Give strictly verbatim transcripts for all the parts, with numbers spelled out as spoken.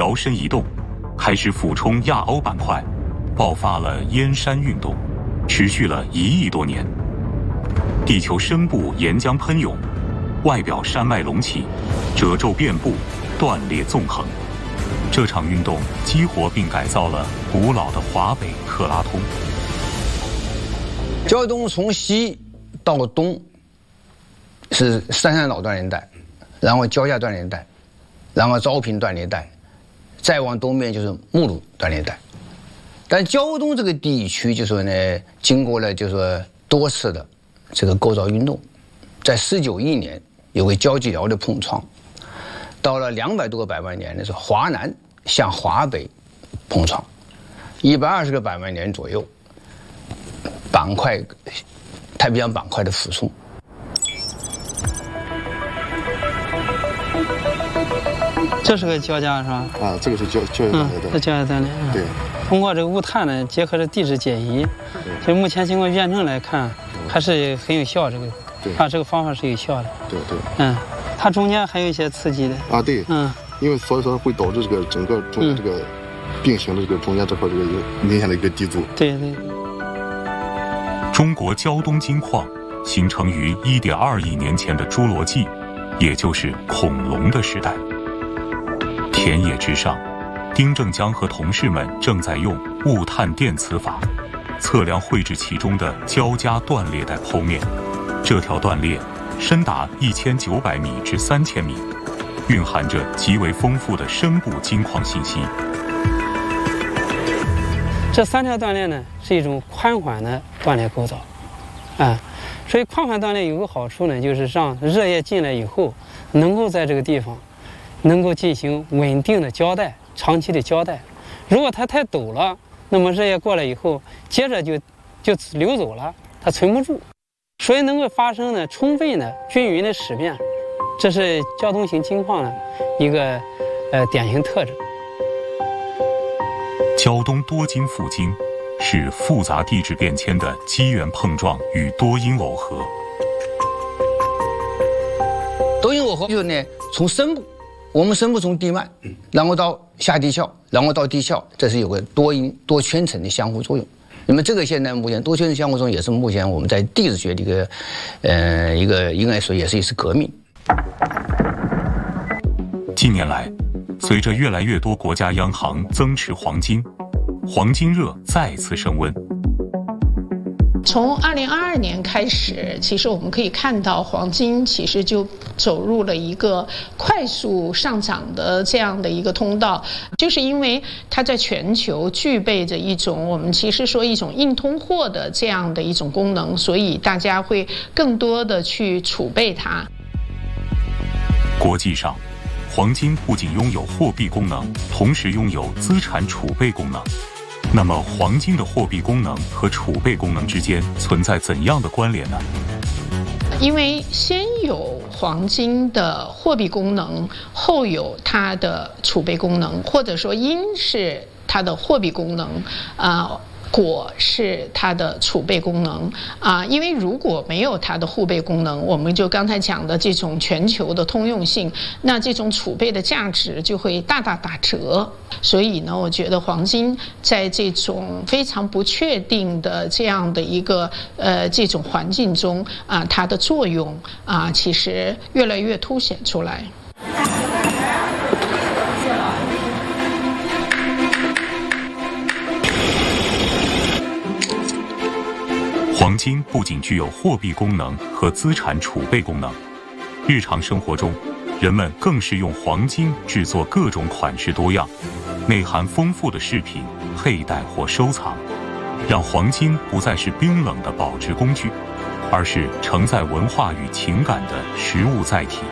摇身一动，开始俯冲亚欧板块，爆发了燕山运动，持续了一亿多年。地球深部岩浆喷涌，外表山脉隆起，褶皱遍布，断裂纵横。这场运动激活并改造了古老的华北克拉通。 胶东从西到东是三山老断裂带，然后交下断裂带，然后昭平断裂带，再往东面就是木鲁断裂带。但胶东这个地区就说呢，经过了就说多次的这个构造运动，在十九亿年有个交际辽的碰撞，到了两百多个百万年的时候，华南向华北碰撞，一百二十个百万年左右，板块太平洋板块的俯冲。 这是个交界是吧？ 啊，这个是交交界断裂带。 这交界断裂。 对。 通过这个雾探呢，结合着地质解析，就目前经过验证来看，还是很有效。这个， 对啊，这个方法是有效的。 对对。 嗯，它中间还有一些刺激的。 啊，对。 嗯。 因为所以说会导致这个整个中这个并行的这个中间这块这个有明显的一个地阻。 对对。 中国胶东金矿形成于一点二亿年前的侏罗纪，也就是恐龙的时代。田野之上，丁正江和同事们正在用雾探电磁法测量绘制其中的交加断裂带剖面。这条断裂深达一千九百米至三千米，蕴含着极为丰富的深部金矿信息。 这三条断裂呢，是一种宽缓的断裂构造，啊，所以宽缓断裂有个好处呢，就是让热液进来以后，能够在这个地方，能够进行稳定的交代，长期的交代。如果它太陡了，那么热液过来以后，接着就就流走了，它存不住，所以能够发生呢充分的均匀的驶变，这是胶东型金矿的一个呃典型特征。 胶东多晶复晶是复杂地质变迁的机缘碰撞与多因耦合。 多因耦合就是呢，从深部，我们深部从地幔，然后到下地壳，然后到地壳，这是有个多因多圈层的相互作用。那么这个现在目前多圈层相互作用也是目前我们在地质学的一个，呃，一个应该说也是一次革命。 近年来，随着越来越多国家央行增持黄金，黄金热再次升温。 从二零二二年开始，其实我们可以看到黄金其实就走入了一个快速上涨的这样的一个通道，就是因为它在全球具备着一种我们其实说一种硬通货的这样的一种功能，所以大家会更多的去储备它。 国际上，黄金不仅拥有货币功能，同时拥有资产储备功能。那么，黄金的货币功能和储备功能之间存在怎样的关联呢？ 因为先有黄金的货币功能，后有它的储备功能，或者说因是它的货币功能，啊、呃。果是它的储备功能啊，因为如果没有它的护备功能，我们就刚才讲的这种全球的通用性，那这种储备的价值就会大大打折。所以呢，我觉得黄金在这种非常不确定的这样的一个呃这种环境中啊，它的作用啊，其实越来越凸显出来。 黄金不仅具有货币功能和资产储备功能，日常生活中，人们更是用黄金制作各种款式多样、内涵丰富的饰品、佩戴或收藏，让黄金不再是冰冷的保值工具，而是承载文化与情感的实物载体。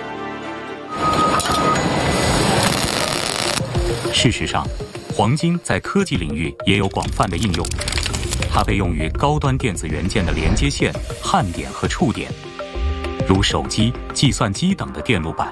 事实上，黄金在科技领域也有广泛的应用。它被用于高端电子元件的连接线、焊点和触点，如手机、计算机等的电路板。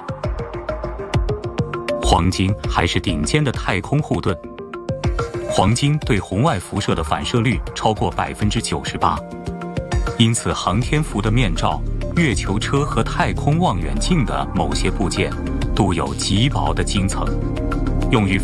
黄金还是顶尖的太空护盾。黄金对红外辐射的反射率超过百分之九十八，因此航天服的面罩、月球车和太空望远镜的某些部件镀有极薄的金层，用于